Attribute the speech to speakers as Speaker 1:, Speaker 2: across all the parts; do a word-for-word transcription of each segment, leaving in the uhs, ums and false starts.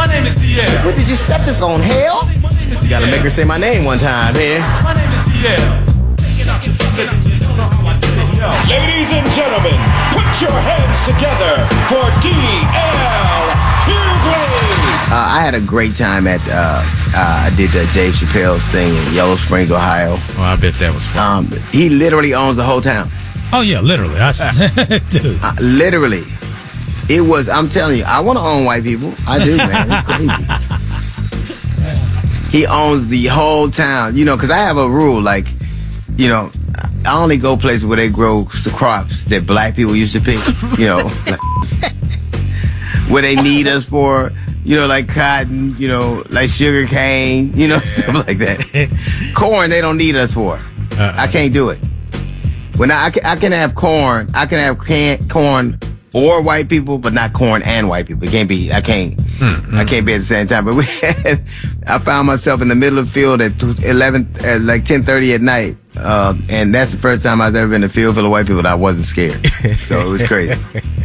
Speaker 1: My name is D L.
Speaker 2: What did you set this on, hell? You gotta make her say my name one time, man.
Speaker 1: My name is D L.
Speaker 3: Ladies and gentlemen, put your hands together for D L Hughley.
Speaker 2: Uh, I had a great time at, uh, uh, I did the Dave Chappelle's thing in Yellow Springs, Ohio.
Speaker 4: Oh, I bet that was fun.
Speaker 2: Um, he literally owns the whole town.
Speaker 4: Oh, yeah, literally. I, dude.
Speaker 2: Uh, literally. It was, I'm telling you, I want to own white people. I do, man. It's crazy. He owns the whole town. You know, because I have a rule, like, you know, I only go places where they grow the crops that black people used to pick, you know, where they need us for, you know, like cotton, you know, like sugar cane, you know, stuff like that. Corn, they don't need us for. Uh-uh. I can't do it. When I, I, can, I can have corn, I can have can, corn or white people, but not corn and white people. It can't be, I can't, mm-hmm. I can't be at the same time. But we had, I found myself in the middle of the field at eleven, at like ten thirty at night. Uh, and that's the first time I've ever been in a field full of white people and I wasn't scared. So it was crazy.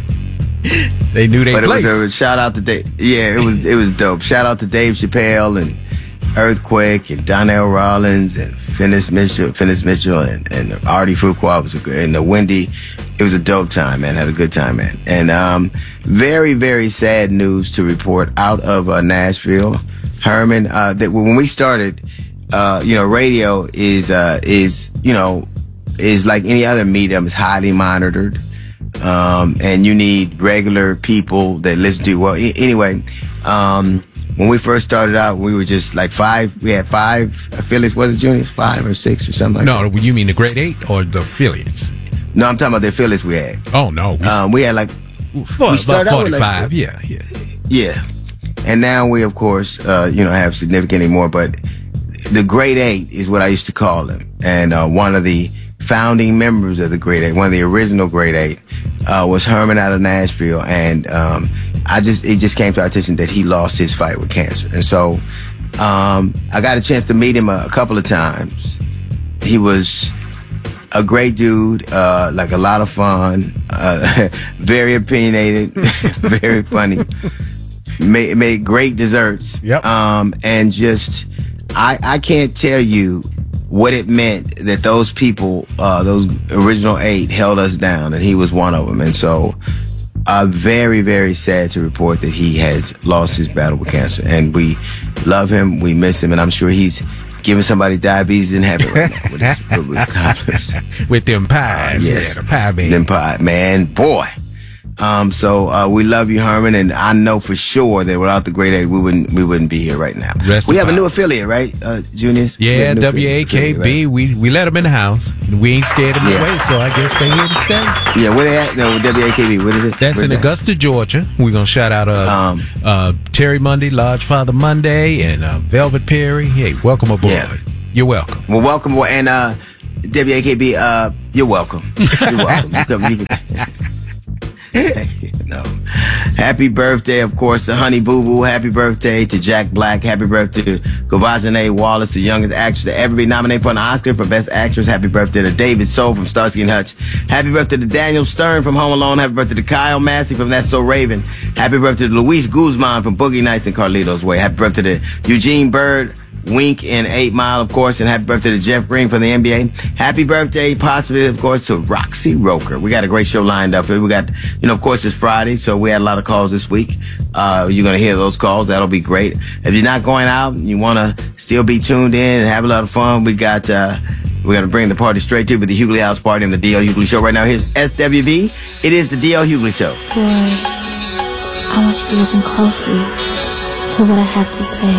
Speaker 4: They knew they
Speaker 2: But
Speaker 4: place.
Speaker 2: it was, it was shout out to Dave. Yeah, it was, it was dope. Shout out to Dave Chappelle and Earthquake and Donnell Rollins and Finis Mitchell, Finis Mitchell and, and Artie Fuqua was a good, and the Wendy. It was a dope time, man. Had a good time, man. And um, very, very sad news to report out of uh, Nashville. Herman, uh, that when we started, uh, you know, radio is uh, is you know is like any other medium. It's highly monitored, um, and you need regular people that listen to. Well, I- anyway. Um, When we first started out, we were just like five. We had five affiliates. Was it, Junius? Five or six or something like
Speaker 4: no,
Speaker 2: that?
Speaker 4: No, you mean the grade eight or the affiliates?
Speaker 2: No, I'm talking about the affiliates we had.
Speaker 4: Oh, no. We,
Speaker 2: um, we had like...
Speaker 4: we started out with like...
Speaker 2: Like,
Speaker 4: yeah, yeah.
Speaker 2: Yeah. And now we, of course, uh, you know, have significantly more. But the grade eight is what I used to call them. And uh, one of the founding members of the grade eight, one of the original grade eight, uh, was Herman out of Nashville. And... Um, I just, it just came to our attention that he lost his fight with cancer. And so, um, I got a chance to meet him a, a couple of times. He was a great dude, uh, like a lot of fun, uh, very opinionated, very funny, made, made great desserts.
Speaker 4: Yep.
Speaker 2: Um, and just, I, I can't tell you what it meant that those people, uh, those original eight held us down, and he was one of them. And so, Uh, very, very sad to report that he has lost his battle with cancer. And we love him, we miss him, and I'm sure he's giving somebody diabetes in heaven right now with his, with his toddlers.
Speaker 4: With them pies.
Speaker 2: Uh, yes.
Speaker 4: Yeah, the pie baby.
Speaker 2: Them pie, man, boy. Um, so uh, we love you, Herman, and I know for sure that without the grade eight, we wouldn't we wouldn't be here right now.
Speaker 4: Rest
Speaker 2: we have
Speaker 4: power.
Speaker 2: a new affiliate, right, uh, Junius?
Speaker 4: Yeah, W A K B. Right? We we let them in the house. We ain't scared them
Speaker 2: Yeah.
Speaker 4: away, so I guess they here to stay.
Speaker 2: Yeah, where they at? No, W A K B. What is it?
Speaker 4: That's
Speaker 2: Where's
Speaker 4: in
Speaker 2: that?
Speaker 4: Augusta, Georgia. We're gonna shout out uh,
Speaker 2: Um,
Speaker 4: uh, Terry Monday, Lodge Father Monday, and uh, Velvet Perry. Hey, welcome aboard.
Speaker 2: Yeah.
Speaker 4: You're welcome.
Speaker 2: Well, welcome, and uh, W A K B. Uh, you're welcome. You're welcome. You come, you can, no. Happy birthday, of course, to Honey Boo Boo. Happy birthday to Jack Black. Happy birthday to Gavajane Wallace, the youngest actress to ever be nominated for an Oscar for Best Actress. Happy birthday to David Soul from Starsky and Hutch. Happy birthday to Daniel Stern from Home Alone. Happy birthday to Kyle Massey from That's So Raven. Happy birthday to Luis Guzman from Boogie Nights and Carlito's Way. Happy birthday to Eugene Bird, Wink in Eight Mile, of course, and happy birthday to Jeff Green from the N B A. Happy birthday, possibly, of course, to Roxy Roker. We got a great show lined up. We got, you know, of course, it's Friday, so we had a lot of calls this week. Uh, you're going to hear those calls. That'll be great. If you're not going out and you want to still be tuned in and have a lot of fun, we got, uh, we're going to bring the party straight to you with the Hughley House Party and the D L Hughley Show. Right now, here's S W V. It is the D L Hughley Show.
Speaker 5: Boy, I want you to listen closely to what I have to say.